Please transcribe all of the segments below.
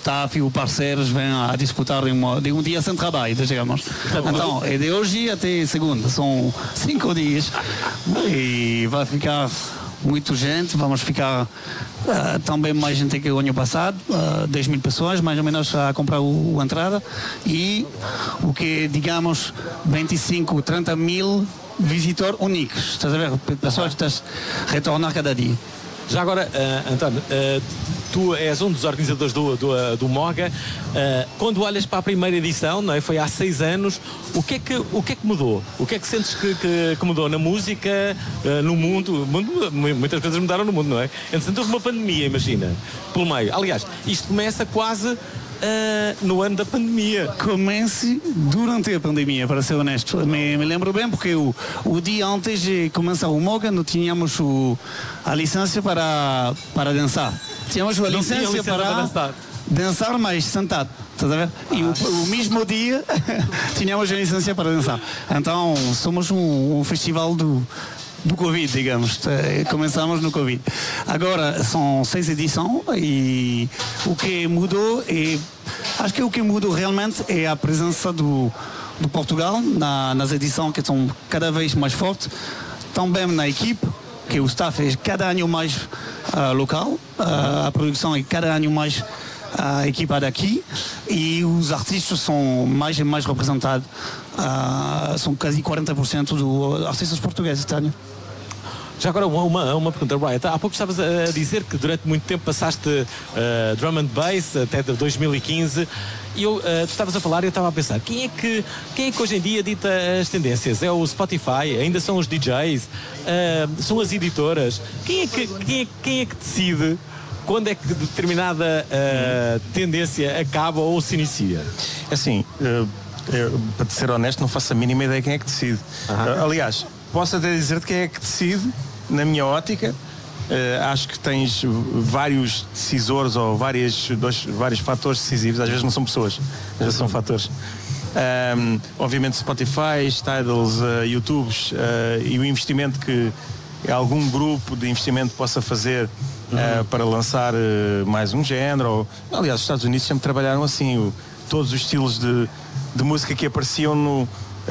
staff e os parceiros vêm a disputar de um dia sem trabalho, digamos. Então, é de hoje até segunda, são 5 dias e vai ficar muita gente, vamos ficar também mais gente que o ano passado, 10 mil pessoas mais ou menos a comprar a entrada e o que digamos 25, 30 mil visitores únicos, estás a ver? Pessoas que estás a retornar cada dia. Já agora, António, tu és um dos organizadores do Moga. Quando olhas para a primeira edição, não é? Foi há 6 anos, o que é que mudou? O que é que sentes que mudou na música, no mundo? Muitas coisas mudaram no mundo, não é? Entretanto, houve uma pandemia, imagina, pelo meio. Aliás, isto começa quase no ano da pandemia. Comece durante a pandemia, para ser honesto. Me lembro bem porque o dia antes de começar o Moga não tínhamos a licença para dançar. Tínhamos a licença para dançar, mas sentado. Estás a ver? E o mesmo dia tínhamos a licença para dançar. Então somos um festival do Covid, digamos. Começamos no Covid. Agora são 6 edições e o que mudou acho que o que mudou realmente é a presença do Portugal nas edições que são cada vez mais fortes, também na equipe, que o staff é cada ano mais local, a produção é cada ano mais equipada aqui e os artistas são mais e mais representados, são quase 40% dos artistas portugueses este ano. Já agora uma pergunta, Brian. Há pouco estavas a dizer que durante muito tempo passaste drum and bass, até de 2015, e tu estavas a falar e eu estava a pensar, quem é que hoje em dia dita as tendências? É o Spotify? Ainda são os DJs? São as editoras? Quem é que decide quando é que determinada tendência acaba ou se inicia? Assim, para te ser honesto, não faço a mínima ideia quem é que decide. Aliás, posso até dizer-te quem é que decide, na minha ótica. Acho que tens vários decisores ou vários fatores decisivos. Às vezes não são pessoas, às vezes são fatores. Obviamente Spotify, Tidals, YouTubes e o investimento que algum grupo de investimento possa fazer para lançar mais um género. Aliás, os Estados Unidos sempre trabalharam assim. Todos os estilos de música que apareciam no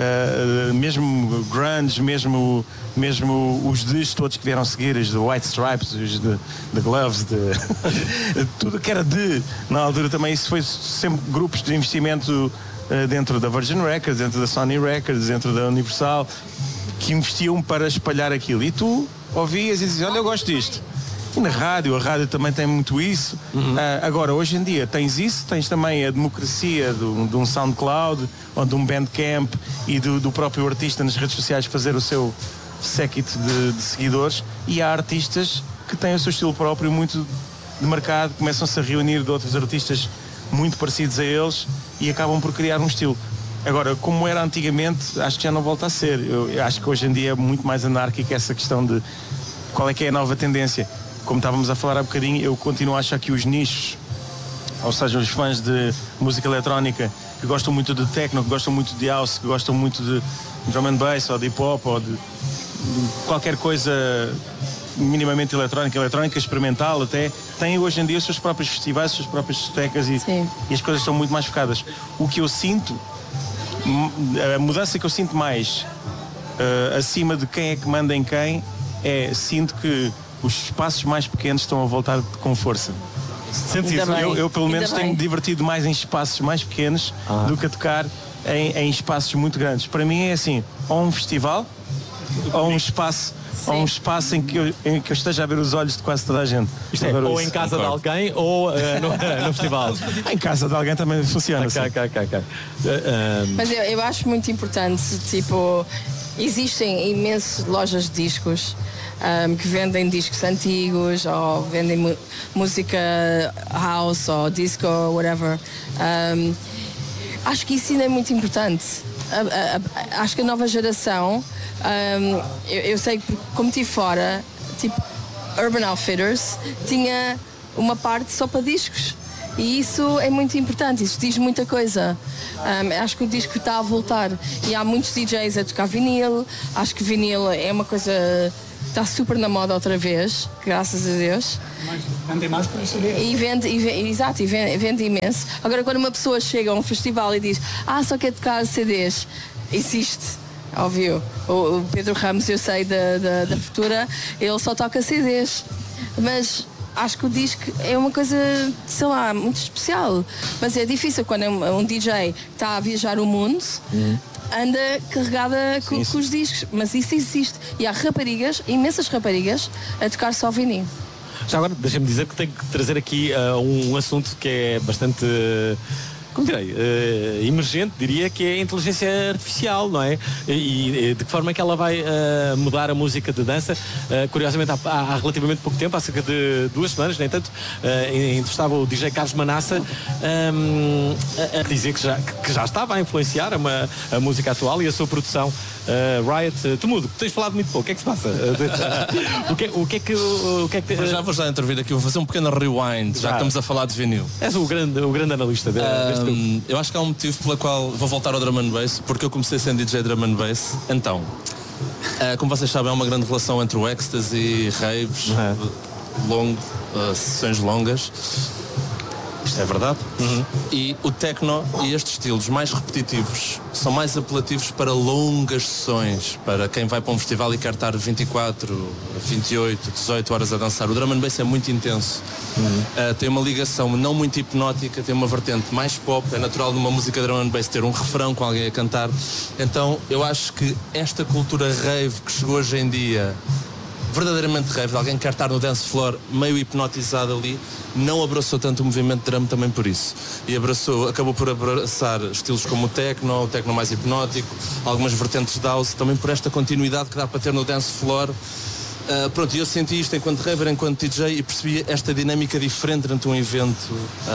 mesmo grunge, mesmo os discos todos que vieram seguir, os de White Stripes, os de Gloves, tudo que era na altura também, isso foi sempre grupos de investimento dentro da Virgin Records, dentro da Sony Records, dentro da Universal, que investiam para espalhar aquilo. E tu ouvias e dizias, olha, eu gosto disto. E na rádio, a rádio também tem muito isso. Agora, hoje em dia, tens isso, tens também a democracia de um SoundCloud ou de um Bandcamp e do próprio artista nas redes sociais fazer o seu séquito de seguidores, e há artistas que têm o seu estilo próprio muito de mercado, começam-se a reunir de outros artistas muito parecidos a eles e acabam por criar um estilo. Agora, como era antigamente, acho que já não volta a ser. Eu acho que hoje em dia é muito mais anárquica essa questão de qual é que é a nova tendência. Como estávamos a falar há bocadinho, eu continuo a achar que os nichos, ou seja, os fãs de música eletrónica que gostam muito de techno, que gostam muito de house, que gostam muito de drum and bass ou de hip hop ou de qualquer coisa minimamente eletrónica experimental até, têm hoje em dia os seus próprios festivais, as suas próprias discotecas e as coisas estão muito mais focadas. O que eu sinto, a mudança que eu sinto mais acima de quem é que manda em quem, sinto que os espaços mais pequenos estão a voltar com força. Sente isso? Eu pelo menos tenho-me divertido mais em espaços mais pequenos do que a tocar em espaços muito grandes. Para mim é assim, ou um festival ou um espaço em que eu esteja a ver os olhos de quase toda a gente. Isto é, ou em casa de alguém ou no festival. Em casa de alguém também funciona. Mas eu acho muito importante, tipo, existem imensas lojas de discos que vendem discos antigos ou vendem música house ou disco ou whatever. Acho que isso ainda é muito importante. Acho que a nova geração, eu sei que como estive fora, tipo Urban Outfitters tinha uma parte só para discos. E isso é muito importante, isso diz muita coisa. Acho que o disco está a voltar e há muitos DJs a tocar vinil. Acho que vinil é uma coisa está super na moda outra vez, graças a Deus. Vendem mais por isso. E vende imenso. Agora, quando uma pessoa chega a um festival e diz só quer tocar CDs, existe, óbvio. O Pedro Ramos, eu sei da Futura, ele só toca CDs. Mas acho que o disco é uma coisa, sei lá, muito especial. Mas é difícil quando um DJ está a viajar o mundo, anda carregada com os discos. Mas isso existe. E há raparigas, imensas raparigas, a tocar só vinil. Já agora, deixa-me dizer que tenho que trazer aqui um assunto que é bastante, como direi, emergente, diria, que é a inteligência artificial, não é? E de que forma é que ela vai mudar a música de dança? Curiosamente, há relativamente pouco tempo, há cerca de 2 semanas, nem tanto, entrevistava o DJ Carlos Manassa a dizer que já estava a influenciar a música atual e a sua produção. Riot, Tumudo, tens falado muito pouco, o que é que se passa? o que é que já vou intervir aqui, vou fazer um pequeno rewind, já que estamos a falar de vinil. És o grande analista deste grupo. Eu acho que há um motivo pelo qual vou voltar ao drum and bass, porque eu comecei sendo DJ drum and bass. Então, como vocês sabem, há uma grande relação entre o ecstasy, raves, sessões longas. Isto é verdade. E o techno e estes estilos mais repetitivos são mais apelativos para longas sessões, para quem vai para um festival e quer estar 24, 28, 18 horas a dançar. O drum and bass é muito intenso. Tem uma ligação não muito hipnótica, tem uma vertente mais pop. É natural numa música drum and bass ter um refrão com alguém a cantar. Então eu acho que esta cultura rave que chegou hoje em dia, verdadeiramente rave, alguém quer estar no dance floor meio hipnotizado ali, não abraçou tanto o movimento de drum também por isso. E acabou por abraçar estilos como o techno mais hipnótico, algumas vertentes de house, também por esta continuidade que dá para ter no dance floor. Pronto, e eu senti isto enquanto raver, enquanto DJ, e percebi esta dinâmica diferente durante um evento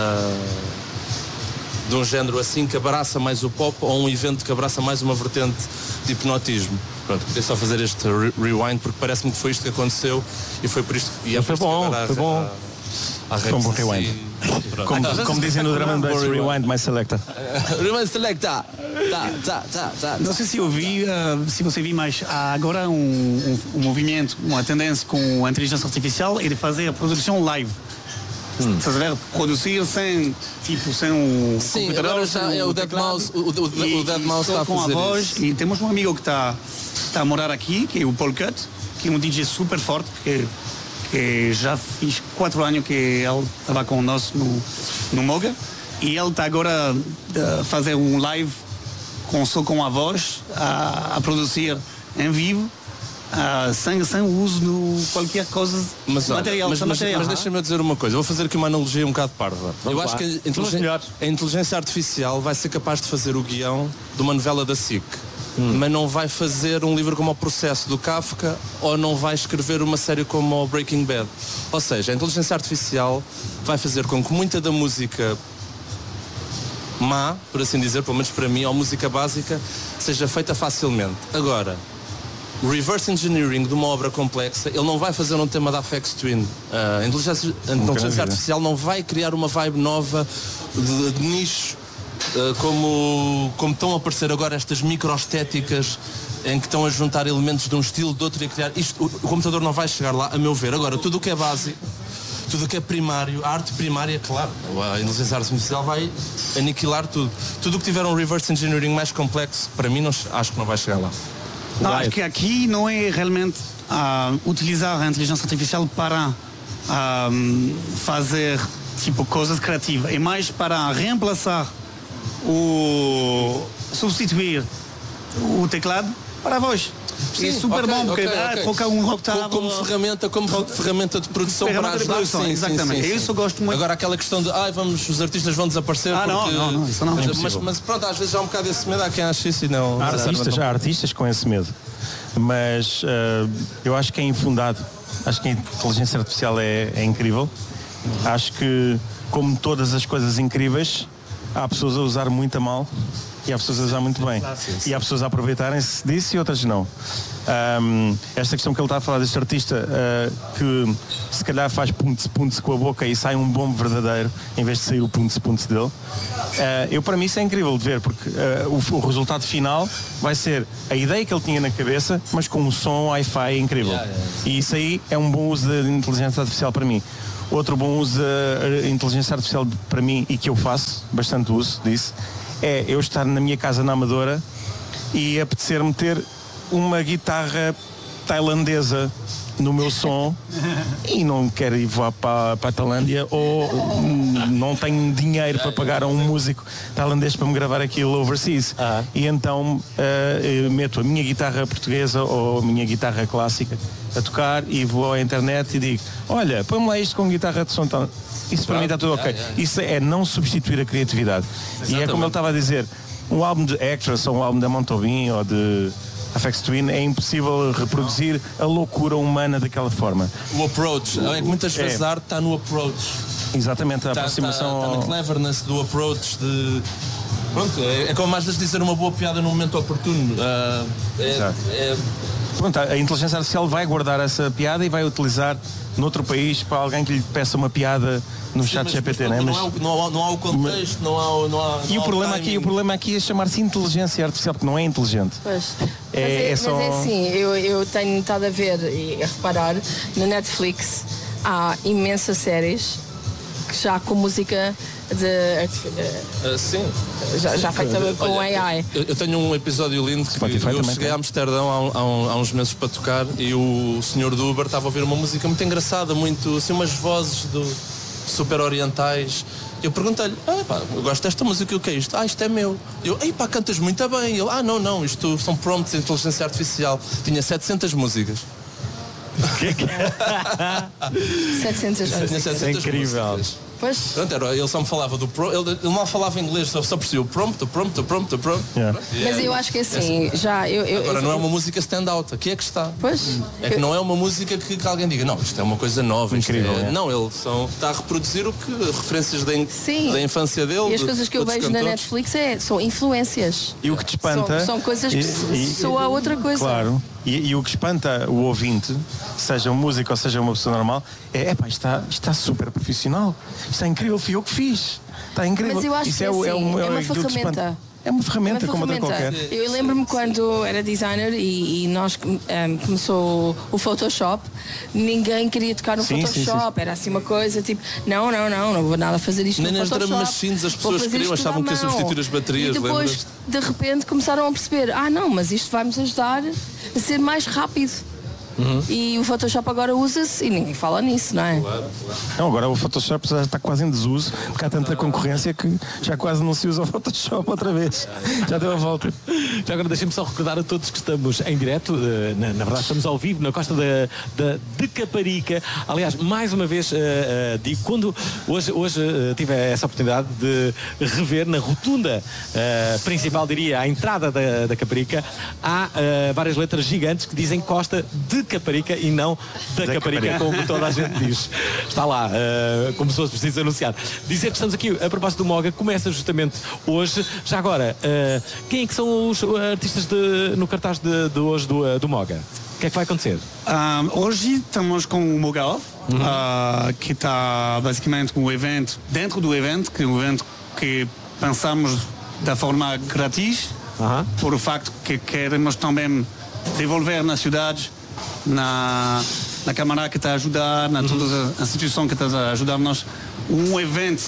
de um género assim que abraça mais o pop, ou um evento que abraça mais uma vertente de hipnotismo. Pronto, queria só fazer este rewind porque parece-me que foi isto que aconteceu e foi por isto que foi bom. Foi um bom rewind. Como dizem no drum and bass, rewind my selector. Rewind selector. Não sei se eu vi, se você viu, mas há agora um movimento, uma tendência com a inteligência artificial é de fazer a produção live. Estás a ver? Produzir sem o sim, agora já é o Deadmau5, o Deadmau5 está a fazer a voz, isso. E temos um amigo que está a morar aqui, que é o Paul Cut, que é um DJ super forte, que já fiz 4 anos que ele estava com nós no Moga, e ele está agora a fazer um live só com a voz, a produzir em vivo, sem o uso de qualquer coisa material. Mas deixa-me dizer uma coisa, vou fazer aqui uma analogia um bocado parva. Eu acho que a inteligência artificial vai ser capaz de fazer o guião de uma novela da SIC, mas não vai fazer um livro como O Processo do Kafka, ou não vai escrever uma série como o Breaking Bad. Ou seja, a inteligência artificial vai fazer com que muita da música má, por assim dizer, pelo menos para mim, ou música básica, seja feita facilmente. Agora, o reverse engineering de uma obra complexa, ele não vai fazer um tema da Aphex Twin. A inteligência artificial não vai criar uma vibe nova de nicho, como estão a aparecer agora estas microestéticas em que estão a juntar elementos de um estilo, de outro, e a criar isto. O computador não vai chegar lá, a meu ver. Agora, tudo o que é básico, tudo o que é primário, a arte primária, claro, a inteligência artificial vai aniquilar tudo. Tudo o que tiver um reverse engineering mais complexo, para mim, acho que não vai chegar lá. Não, acho que aqui não é realmente utilizar a inteligência artificial para fazer coisas criativas. É mais para reemplaçar substituir o teclado para a voz. Sim, é super bom, porque trocar um octavo como ferramenta de produção para ajudar. Sim, exatamente. Sim. Isso eu gosto muito. Agora aquela questão de os artistas vão desaparecer porque... Não, isso não. Mas pronto, às vezes há um bocado esse medo, há quem acha isso e não... Há artistas com esse medo, mas eu acho que é infundado. Acho que a inteligência artificial é incrível. Acho que, como todas as coisas incríveis, há pessoas a usar muito a mal e há pessoas a usar muito bem. E há pessoas a aproveitarem-se disso e outras não. Esta questão que ele está a falar deste artista que se calhar faz punte-punte com a boca e sai um bombo verdadeiro em vez de sair o punte-punte dele, para mim isso é incrível de ver, porque o resultado final vai ser a ideia que ele tinha na cabeça, mas com um som Wi-Fi incrível. E isso aí é um bom uso de inteligência artificial para mim. Outro bom uso de inteligência artificial para mim, e que eu faço bastante uso disso, é eu estar na minha casa na Amadora e apetecer-me ter uma guitarra tailandesa no meu som e não quero ir voar para a Tailândia, ou não tenho dinheiro para pagar a um músico tailandês para me gravar aquilo overseas. E então meto a minha guitarra portuguesa ou a minha guitarra clássica a tocar e vou à internet e digo: olha, põe-me lá isto com guitarra de som tal. Isso para mim está tudo ok. Isso é não substituir a criatividade. Exatamente. E é como ele estava a dizer, um álbum de Actress ou um álbum da Montauban ou de Aphex Twin, é impossível reproduzir a loucura humana daquela forma. O approach, muitas vezes a arte está no approach. Exatamente, a aproximação. Está na cleverness do approach, de... Pronto, é como às vezes dizer uma boa piada num momento oportuno. Pronto, a inteligência artificial vai guardar essa piada e vai utilizar noutro país para alguém que lhe peça uma piada no chat GPT, né? Não há o contexto, não há e o problema aqui é chamar-se inteligência artificial, porque não é inteligente. Pois. Mas é assim, eu tenho estado a ver e a reparar, na Netflix há imensas séries que já com música sim. Já feita com AI. Eu tenho um episódio lindo que eu cheguei a Amsterdão há uns meses para tocar e o senhor do Uber estava a ouvir uma música muito engraçada, muito assim, umas vozes super orientais. Eu perguntei-lhe: eu gosto desta música, o que é isto? Isto é meu. Eu: cantas muito bem. Ele: não, isto são prompts de inteligência artificial. Tinha 700 músicas. 700 músicas. É incrível. Músicas. Pois. Pronto, ele só me falava do prompt, ele mal falava inglês, só percebia o prompt. Yeah. Mas eu acho que assim, agora não é uma música stand-out, aqui é que está. Pois. É que não é uma música que alguém diga: não, isto é uma coisa nova, incrível. Não, ele está a reproduzir referências da infância dele. E as coisas que eu vejo na Netflix são influências. E o que te espanta são coisas que soa a outra coisa. Claro. E o que espanta o ouvinte, seja um músico ou seja uma pessoa normal, isto está super profissional. Isto está incrível, fui eu que fiz. Está incrível. Mas eu acho que é uma ferramenta. É uma ferramenta como outra qualquer. Eu lembro-me quando era designer e nós começou o Photoshop, ninguém queria tocar no Photoshop. Sim. Era assim uma coisa tipo: não vou nada fazer isto no Photoshop. Nem nas machines as pessoas queriam, achavam que ia substituir as baterias. E depois, de repente, começaram a perceber: não, mas isto vai-nos ajudar a ser mais rápido. E o Photoshop agora usa-se e ninguém fala nisso, não é? Claro. Não, agora o Photoshop já está quase em desuso, porque há tanta concorrência que já quase não se usa o Photoshop outra vez. Já deu a volta. Já agora deixem-me só recordar a todos que estamos em direto, na verdade estamos ao vivo na costa de Caparica. Aliás, mais uma vez digo, quando hoje tive essa oportunidade de rever na rotunda principal, diria, à entrada da Caparica, há várias letras gigantes que dizem Costa de Caparica e não da Caparica, como toda a gente diz. Está lá, como se fosse preciso anunciar. Dizer que estamos aqui a propósito do Moga, começa justamente hoje. Já agora, quem é que são os artistas no cartaz de hoje do Moga? O que é que vai acontecer? Hoje estamos com o Moga Off, que está basicamente um evento dentro do evento, que é um evento que pensamos da forma grátis, por o facto que queremos também devolver nas cidades, na Câmara que está a ajudar, na todas as instituições que estão a ajudar-nos, um evento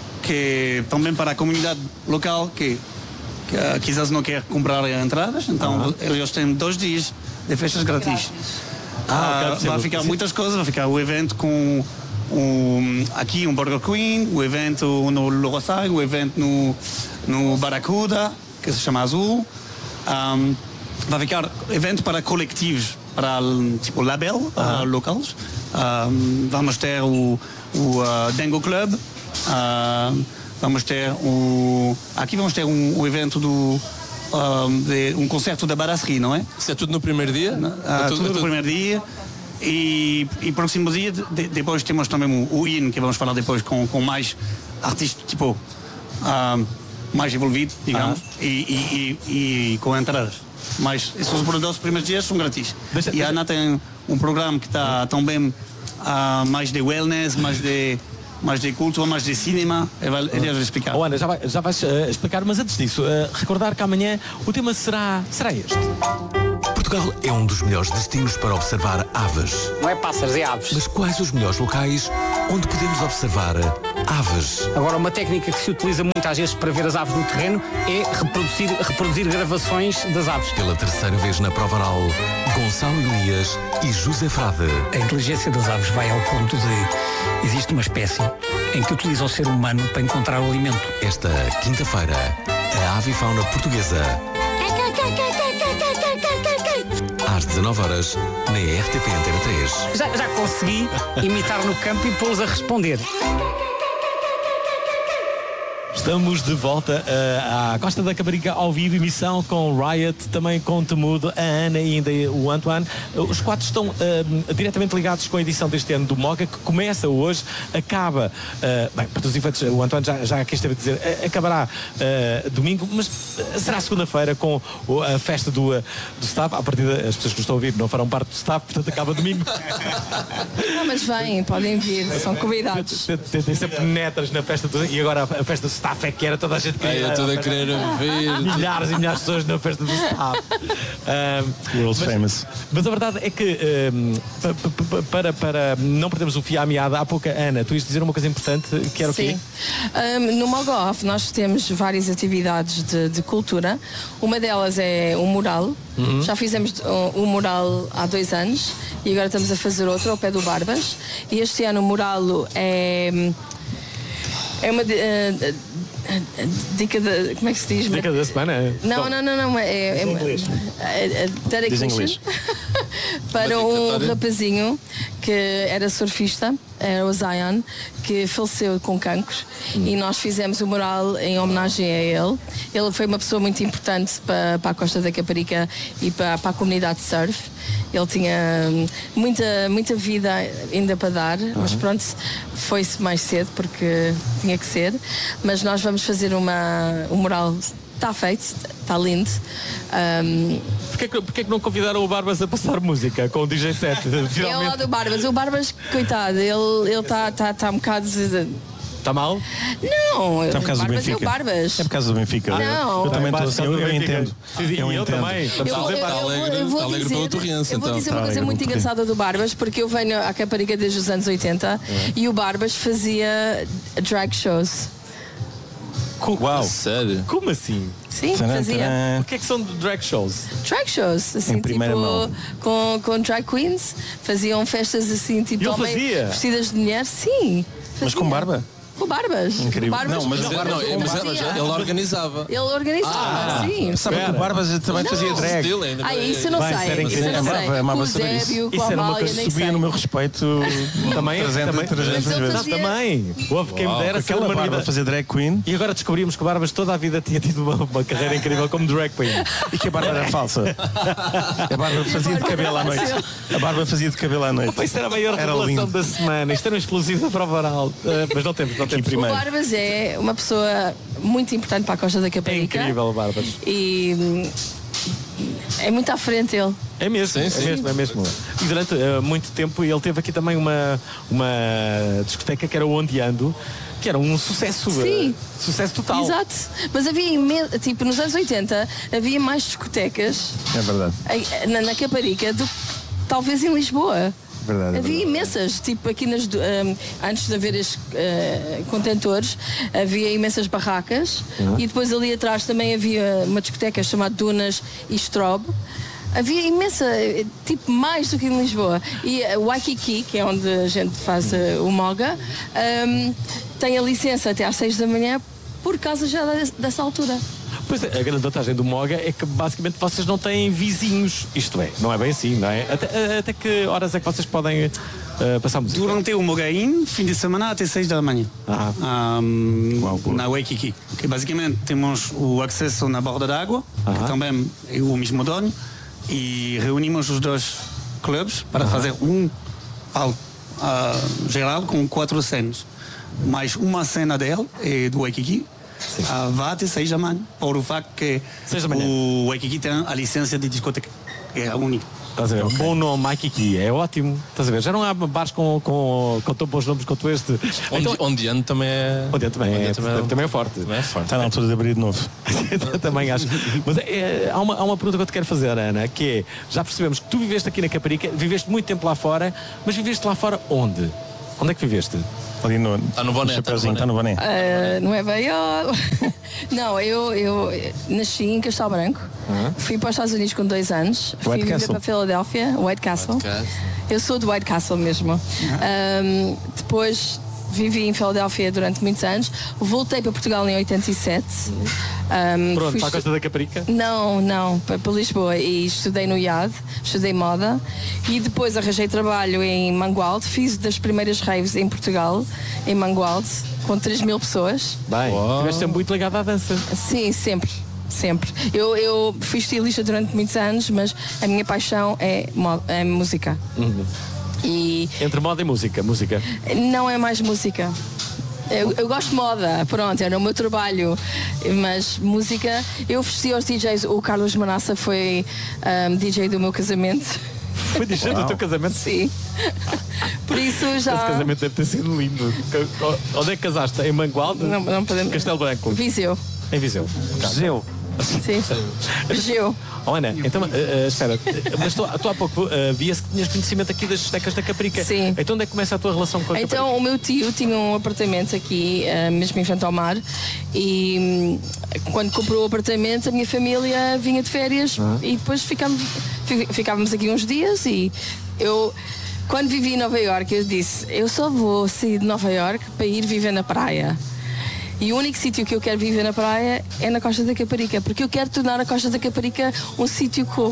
que também para a comunidade local que quizás não quer comprar entradas, então eles têm 2 dias de festas grátis. Vai ficar muitas coisas, vai ficar o evento com aqui um Burger Queen, o evento no Loroçai, o evento no Barracuda, que se chama Azul. Vai ficar evento para coletivos, para tipo label locais. Vamos ter o Dango Club. Vamos ter aqui vamos ter um evento um concerto da Barasserie, não é? Isso é tudo no primeiro dia? Tudo no primeiro dia. E próximo dia, depois temos também o IN, que vamos falar depois com mais artistas, tipo, mais envolvido, digamos, e com entradas. Mas esses os primeiros dias são grátis. E a Ana tem um programa que está também mais de wellness, mais de cultura, mais de cinema. Ele vai explicar. Ana, já vais explicar, mas antes disso, recordar que amanhã o tema será este. Portugal é um dos melhores destinos para observar aves. Não é pássaros, é aves. Mas quais os melhores locais onde podemos observar aves? Agora, uma técnica que se utiliza muitas vezes para ver as aves no terreno é reproduzir gravações das aves. Pela terceira vez na prova oral, Gonçalo Elias e José Frade. A inteligência das aves vai ao ponto de... Existe uma espécie em que utiliza o ser humano para encontrar o alimento. Esta quinta-feira, a ave e fauna portuguesa. Às 19h, na RTP Antena 3. Já consegui imitar no campo e pô-los a responder. Estamos de volta à Costa da Caparica ao vivo, emissão com o Riot, também com o Temudo, a Ana e ainda o Antoine. Os quatro estão diretamente ligados com a edição deste ano do Moga, que começa hoje, acaba, bem, para os efeitos, o Antoine já aqui esteve a dizer, acabará domingo, mas será segunda-feira com a festa do staff. À partida, as pessoas que nos estão a ouvir não farão parte do staff, portanto acaba domingo. Não, mas vêm, podem vir, são convidados. Tem sempre netras na festa e agora a festa do staff é que era toda a gente queria. Toda a querer ver. Milhares e milhares de pessoas na festa do staff. World famous. Mas a verdade é que para não perdermos o fio à meada, há pouco, Ana, tu ias dizer uma coisa importante, que era o quê? No Mogoff nós temos várias atividades de cultura. Uma delas é o mural. Já fizemos o mural há 2 anos e agora estamos a fazer outro ao pé do Barbas. E este ano o mural é uma dica de... Como é que se diz? Dica da semana? Não. Dedication para um rapazinho que era surfista, era o Zion, que faleceu com cancro e nós fizemos o mural em homenagem a ele. Ele foi uma pessoa muito importante para a Costa da Caparica e para a comunidade de surf. Ele tinha muita vida ainda para dar, mas pronto, foi-se mais cedo porque tinha que ser. Mas nós vamos fazer um mural, está feito, está lindo. Porquê que não convidaram o Barbas a passar música com o DJ set? É o lado do Barbas. O Barbas, coitado, ele está um bocado... Está mal? Não, é por causa do Benfica. Barbas. É por causa do Benfica. Não. Eu também estou assim, eu entendo. Eu também. Eu vou dizer uma coisa muito engraçada do Barbas, porque eu venho à Caparica desde os anos 80 e o Barbas fazia drag shows. Uau! Sério? Como assim? Sim, fazia. O que é que são drag shows? Drag shows, assim, tipo, com drag queens. Faziam festas assim, tipo, vestidas de mulher. Sim. Mas com barba? Com Barbas. Incrível. Barbas, não, mas ele organizava. Ele organizava, sim. Sabe que o Barbas também fazia drag. Isso eu não sei. Isso eu não sei. Com o Zébio, com a Amália, nem sei. Subia no meu respeito também. 300 vezes. Também. Houve quem me dera aquela Barba fazer drag queen. E agora descobrimos que o Barbas toda a vida tinha tido uma carreira incrível como drag queen. E que a Barba era falsa. A Barba fazia de cabelo à noite. A Barba fazia de cabelo à noite. Isto era a maior revelação da semana. Isto era um explosivo para o varal. Mas não temos. O Barbas é uma pessoa muito importante para a Costa da Caparica. É incrível, Barbas. E é muito à frente ele. É mesmo, é mesmo. E durante muito tempo ele teve aqui também uma discoteca que era o Ondeando, que era um sucesso. Sim. Sucesso total. Exato. Mas havia tipo, nos anos 80 havia mais discotecas. É verdade. Na Caparica do que talvez em Lisboa. Verdade, havia imensas, tipo aqui antes de haver estes contentores, havia imensas barracas e depois ali atrás também havia uma discoteca chamada Dunas e Strobe. Havia imensa, tipo mais do que em Lisboa. E o Waikiki, que é onde a gente faz o Moga, tem a licença até às 6 da manhã por causa já dessa altura. Pois é, a grande vantagem do Moga é que basicamente vocês não têm vizinhos. Isto é, não é bem assim, não é? Até que horas é que vocês podem passar música? Durante o Mogain, fim de semana até 6 da manhã. Na Waikiki. Que basicamente temos o acesso na borda d'água, que também é o mesmo dono, e reunimos os dois clubes para fazer um palco geral com 4 cenas. Mais uma cena dele é do Waikiki. vá até 6 da manhã, por o facto que o Waikiki tem a licença de discoteca, que é a única. Estás a ver? Okay. Bom nome, Waikiki, é ótimo. Estás a ver? Já não há bares com tão bons nomes quanto este. Ondiano também é. Também é forte. Está na altura de abrir de novo. Também acho. Mas há uma pergunta que eu te quero fazer, Ana, que é: já percebemos que tu viveste aqui na Caparica, viveste muito tempo lá fora, mas viveste lá fora onde? Onde é que viveste? Ali está no boné. Está no boné. Não é bem. Não, eu nasci em Castelo Branco. Fui para os Estados Unidos com 2 anos. Fui viver para Filadélfia, White Castle. Eu sou do White Castle mesmo. Depois vivi em Filadélfia durante muitos anos. Voltei para Portugal em 87. Pronto, para a Costa da Caparica? Não, para Lisboa. E estudei no IAD, estudei moda. E depois arranjei trabalho em Mangualde. Fiz das primeiras raves em Portugal, em Mangualde, com 3.000 pessoas. Bem, estiveste muito ligada à dança. Sim, sempre. Eu fui estilista durante muitos anos, mas a minha paixão é música. E entre moda e música? Não é mais música. Eu gosto de moda, pronto, era o meu trabalho, mas música, eu ofereci aos DJs, o Carlos Manassa foi DJ do meu casamento. Foi DJ do teu casamento? Sim. Por isso já... Esse casamento deve ter sido lindo. Onde é que casaste? Em Mangualde? Não podemos... Castelo Branco? Viseu. Em Viseu? Viseu? Sim. Viseu. Ana, então, espera, mas tu há pouco via-se que tinhas conhecimento aqui das discotecas da Caparica. Sim. Então onde é que começa a tua relação com a Caparica? Então o meu tio tinha um apartamento aqui, mesmo em frente ao mar, e quando comprou o apartamento a minha família vinha de férias e depois ficávamos aqui uns dias e eu... Quando vivi em Nova Iorque eu disse, eu só vou sair de Nova Iorque para ir viver na praia. E o único sítio que eu quero viver na praia é na Costa da Caparica, porque eu quero tornar a Costa da Caparica um sítio cool.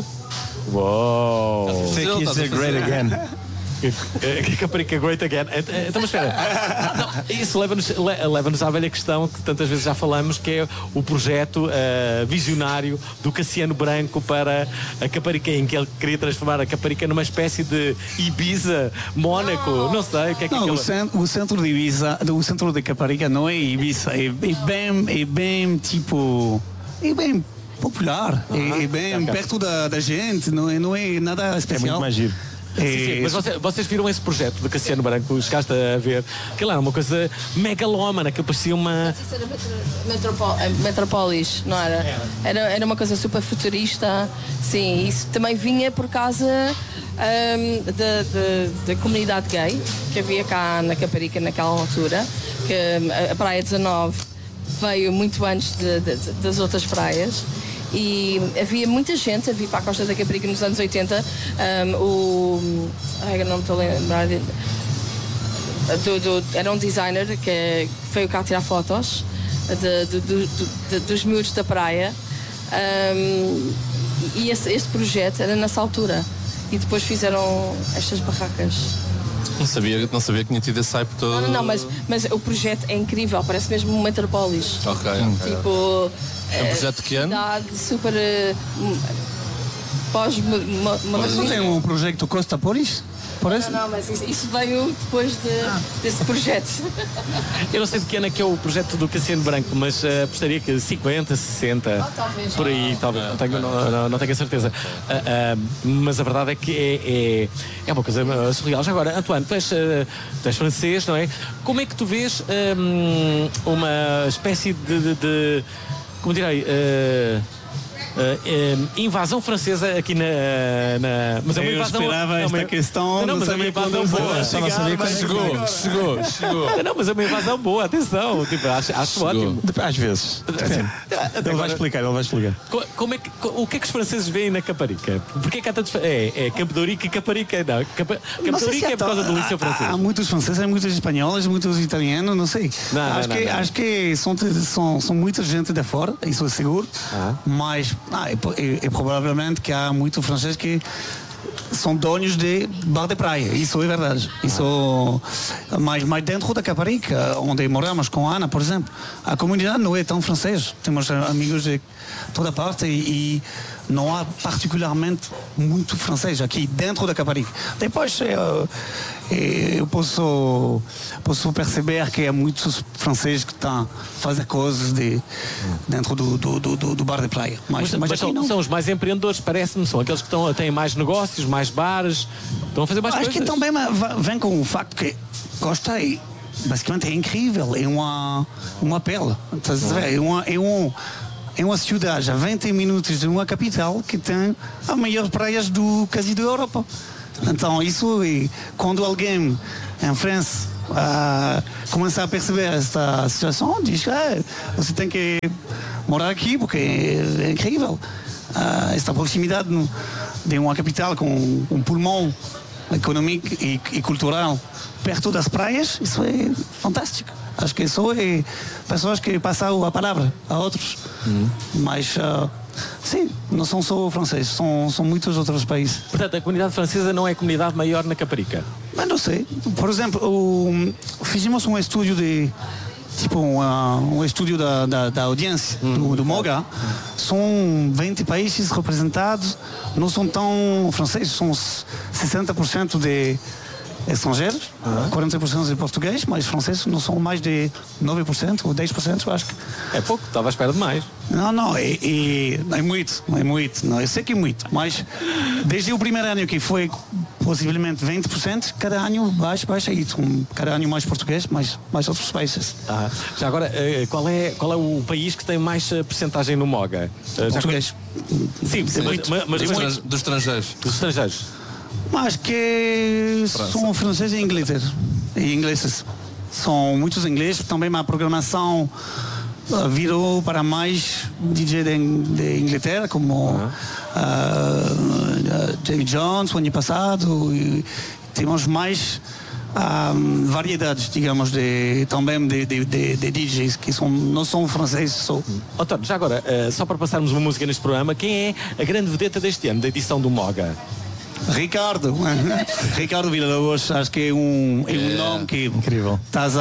Uou! Think you say great again. Caparica great again. Então, mas espera. Não, isso leva-nos à velha questão que tantas vezes já falamos, que é o projeto visionário do Cassiano Branco para a Caparica, em que ele queria transformar a Caparica numa espécie de Ibiza, Mónaco, não sei o que é que não, o centro de Ibiza, o centro de Caparica não é Ibiza, é bem tipo, é bem popular, é bem perto da gente, não é nada especial. É muito mais giro. Sim, mas vocês viram esse projeto de Cassiano Branco, chegaste a ver, aquilo era uma coisa megalómana, que parecia uma... Isso era Metropolis, não era? Era uma coisa super futurista, sim, isso também vinha por causa da comunidade gay que havia cá na Caparica naquela altura, que a Praia 19 veio muito antes das outras praias. E havia muita gente a vir para a Costa da Caparica nos anos 80. Não me estou a lembrar. Era um designer que veio cá tirar fotos dos miúdos da praia. E esse projeto era nessa altura. E depois fizeram estas barracas. Não sabia que tinha tido esse hype todo. Não, mas o projeto é incrível, parece mesmo um Metropolis. Ok. Tipo... É um projeto de que ano? Super Mas não tem um projeto Costa Polis? Não, mas isso veio depois desse projeto. Eu não sei de que ano é que é o projeto do Cassiano Branco, mas apostaria que 50, 60, talvez, por aí, talvez, não tenho a certeza. Mas a verdade é que é uma coisa surreal. Já agora, Antoine, tu és francês, não é? Como é que tu vês uma espécie de como direi, invasão francesa aqui na mas é uma invasão. Eu esperava esta questão. Não, mas é uma invasão boa. Chegou. Não, mas é uma invasão boa, atenção. Tipo, acho ótimo. Às vezes. Ele vai explicar. Como é que, o que é que os franceses veem na Caparica? Porque é que há tantos. É Campo de Ourique e Caparica, não. Campo de Ourique é por causa do liceu francês. Há muitos franceses, há muitos espanhóis, muitos italianos, não sei. Acho que são muita gente de fora, isso é seguro. Mas provavelmente que há muitos franceses que são donos de bar de praia, isso é verdade. Mas dentro da Caparica, onde moramos com a Ana, por exemplo, a comunidade não é tão francesa. Temos amigos de toda parte e não há particularmente muito francês aqui dentro da Caparica. Depois eu posso perceber que há muitos franceses que estão a fazer coisas dentro do bar de praia. Mas aqui não. São os mais empreendedores, parece-me, são aqueles que têm mais negócios, mais bares, estão a fazer mais coisas. Acho que também vem com o facto que gostei. Basicamente é incrível, é uma perla. É uma cidade a 20 minutos de uma capital que tem as melhores praias quase da Europa. Então isso, quando alguém em França começa a perceber esta situação, diz que você tem que morar aqui porque é incrível. Esta proximidade de uma capital com um pulmão econômico e cultural perto das praias, isso é fantástico. Acho que isso é pessoas que passam a palavra a outros. Mas, sim, não são só franceses, são muitos outros países. Portanto, a comunidade francesa não é a comunidade maior na Caparica? Mas não sei. Por exemplo, fizemos um estúdio um estúdio da audiência do Moga. São 20 países representados, não são tão franceses, são 60% de estrangeiros, 40% de português, mas franceses não são mais de 9% ou 10%, eu acho que. É pouco, estava à espera de mais. Não, é muito. Não, eu sei que é muito, mas desde o primeiro ano que foi possivelmente 20%, cada ano baixa isso, cada ano mais português, mais outros países. Já agora, qual é o país que tem mais percentagem no Moga? Português. Sim, mas dos estrangeiros. Dos estrangeiros. Mas que são franceses e ingleses. São muitos ingleses, também a programação virou para mais DJ de Inglaterra, como David Jones, o ano passado, e temos mais variedades, digamos, também de DJs que não são franceses só. António, já agora, só para passarmos uma música neste programa, quem é a grande vedeta deste ano, da edição do Moga? Ricardo Villa-Lobos, acho que é um nome que incrível. Estás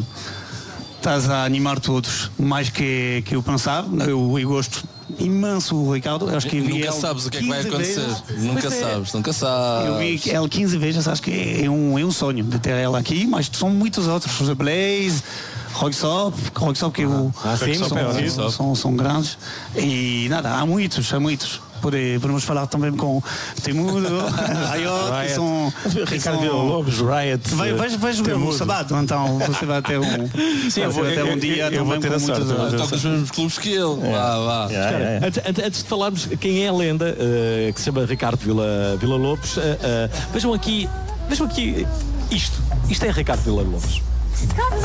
a animar todos, mais que eu pensava. Eu gosto imenso do Ricardo. Acho que nunca sabes o que é que vai acontecer. Nunca sabes. Eu vi ele 15 vezes, acho que é um sonho de ter ela aqui, mas são muitos outros. The Blaze, Roxop que são grandes. E nada, há muitos. Podemos falar também com Temudo, Riot, que são Ricardo Villa-Lobos, Riot. Vais ver no sábado, então você vai ter um dia eu vou ter a sorte. Toca os mesmos clubes que ele. Vá. Antes de falarmos quem é a lenda, que se chama Ricardo Villa-Lobos, vejam aqui isto. Isto é Ricardo Villa-Lobos.